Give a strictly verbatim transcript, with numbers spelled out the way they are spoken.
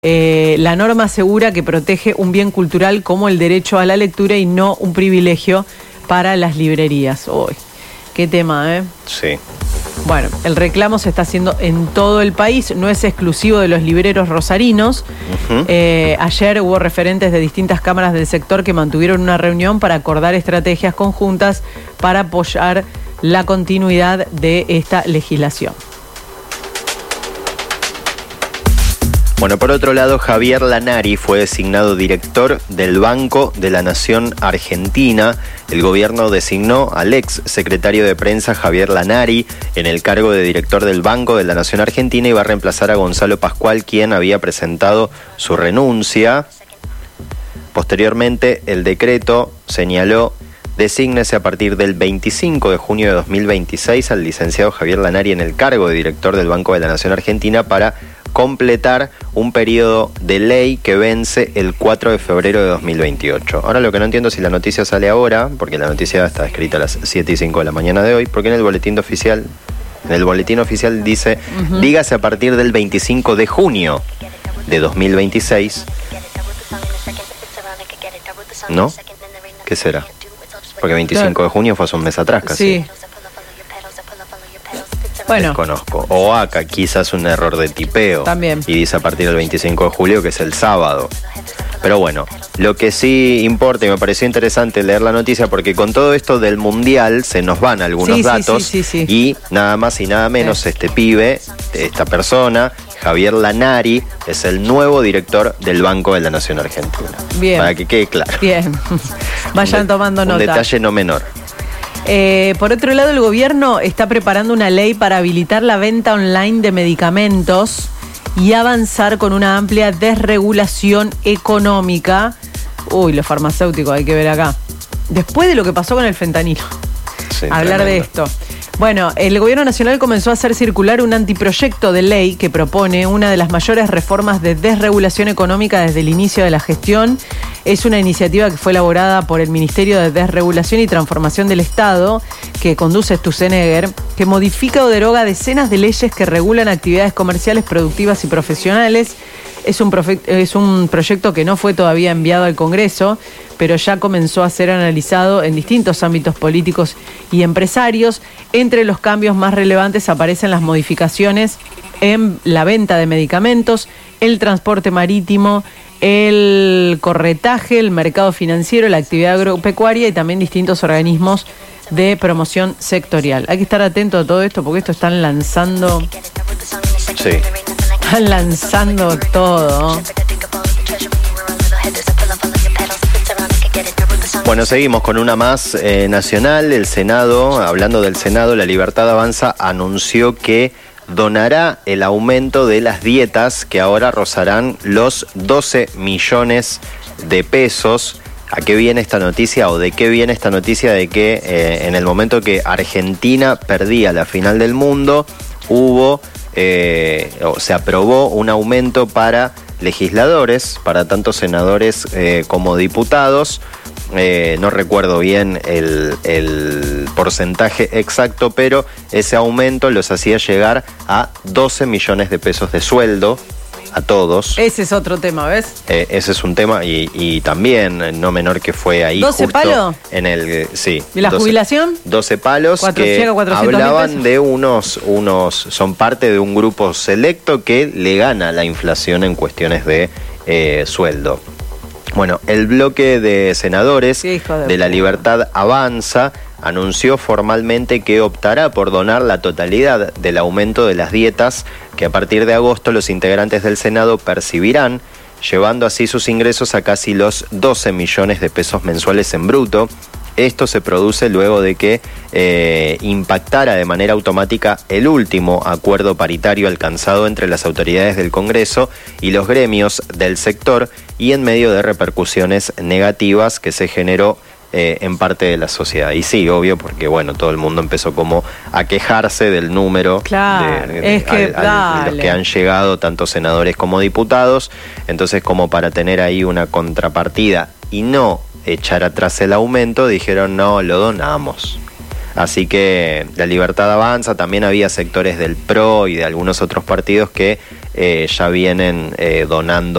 Eh, la norma asegura que protege un bien cultural como el derecho a la lectura y no un privilegio para las librerías. Uy, qué tema, ¿eh? Sí. Bueno, el reclamo se está haciendo en todo el país, no es exclusivo de los libreros rosarinos. Uh-huh. eh, ayer hubo referentes de distintas cámaras del sector que mantuvieron una reunión para acordar estrategias conjuntas para apoyar la continuidad de esta legislación. Bueno, por otro lado, Javier Lanari fue designado director del Banco de la Nación Argentina. El gobierno designó al ex secretario de prensa Javier Lanari en el cargo de director del Banco de la Nación Argentina y va a reemplazar a Gonzalo Pascual, quien había presentado su renuncia. Posteriormente, el decreto señaló: desígnese a partir del veinticinco de junio de dos mil veintiséis al licenciado Javier Lanari en el cargo de director del Banco de la Nación Argentina para completar un periodo de ley que vence el cuatro de febrero de dos mil veintiocho. Ahora lo que no entiendo es si la noticia sale ahora, porque la noticia está escrita a las siete y cinco de la mañana de hoy, porque en el boletín oficial, en el boletín oficial dice, uh-huh. dígase a partir del veinticinco de junio de dos mil veintiséis. ¿No? ¿Qué será? Porque veinticinco de junio fue hace un mes atrás casi. Sí. Bueno. Desconozco. O acá quizás un error de tipeo. También. Y dice a partir del veinticinco de julio, que es el sábado. Pero bueno, lo que sí importa, y me pareció interesante leer la noticia, porque con todo esto del Mundial se nos van algunos sí, datos. Sí, sí, sí, sí. Y nada más y nada menos, sí. este pibe, esta persona, Javier Lanari, es el nuevo director del Banco de la Nación Argentina. Bien. Para que quede claro. Bien. Vayan de, tomando nota. Un detalle no menor. Eh, por otro lado, el gobierno está preparando una ley para habilitar la venta online de medicamentos y avanzar con una amplia desregulación económica. Uy, lo farmacéutico, hay que ver acá. Después de lo que pasó con el fentanilo. Sí, hablar tremendo. de esto. Bueno, el gobierno nacional comenzó a hacer circular un anteproyecto de ley que propone una de las mayores reformas de desregulación económica desde el inicio de la gestión. Es una iniciativa que fue elaborada por el Ministerio de Desregulación y Transformación del Estado, que conduce Sturzenegger, que modifica o deroga decenas de leyes que regulan actividades comerciales, productivas y profesionales. Es un, profe- es un proyecto que no fue todavía enviado al Congreso, pero ya comenzó a ser analizado en distintos ámbitos políticos y empresarios. Entre los cambios más relevantes aparecen las modificaciones en la venta de medicamentos, el transporte marítimo, el corretaje, el mercado financiero, la actividad agropecuaria y también distintos organismos de promoción sectorial. Hay que estar atento a todo esto porque esto están lanzando... Sí. Están lanzando todo. Bueno, seguimos con una más eh, nacional. El Senado, hablando del Senado, La Libertad Avanza anunció que donará el aumento de las dietas que ahora rozarán los doce millones de pesos. ¿A qué viene esta noticia o de qué viene esta noticia de que eh, en el momento que Argentina perdía la final del mundo hubo... Eh, o se aprobó un aumento para legisladores, para tanto senadores eh, como diputados? Eh, no recuerdo bien el, el porcentaje exacto, pero ese aumento los hacía llegar a doce millones de pesos de sueldo a todos. Ese es otro tema, ¿ves? Eh, ese es un tema y, y también no menor que fue ahí ¿doce justo palos? En el, sí. ¿Y la doce, jubilación? doce palos que hablaban de unos, unos, son parte de un grupo selecto que le gana la inflación en cuestiones de eh, sueldo. Bueno, el bloque de senadores de, de La Libertad Avanza anunció formalmente que optará por donar la totalidad del aumento de las dietas que a partir de agosto los integrantes del Senado percibirán, llevando así sus ingresos a casi los doce millones de pesos mensuales en bruto. Esto se produce luego de que eh, impactara de manera automática el último acuerdo paritario alcanzado entre las autoridades del Congreso y los gremios del sector y en medio de repercusiones negativas que se generó Eh, en parte de la sociedad. Y sí, obvio, porque bueno, todo el mundo empezó como a quejarse del número claro, de, de, es que, al, al, de los que han llegado, tanto senadores como diputados. Entonces, como para tener ahí una contrapartida y no echar atrás el aumento, dijeron no, lo donamos. Así que La Libertad Avanza, también había sectores del P R O y de algunos otros partidos que eh, ya vienen eh, donando